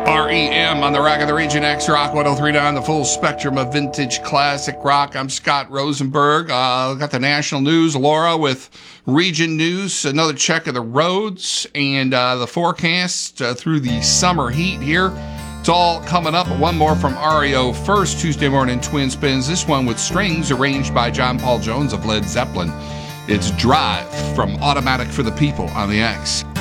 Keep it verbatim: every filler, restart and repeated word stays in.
R E M on the Rock of the Region, X Rock one oh three point nine, the full spectrum of vintage classic rock. I'm Scott Rosenberg. Uh, got the national news, Laura, with Region News, another check of the roads and uh, the forecast uh, through the summer heat here. It's all coming up. One more from R E O first, Tuesday morning Twin Spins. This one with strings arranged by John Paul Jones of Led Zeppelin. It's Drive from Automatic for the People on the X.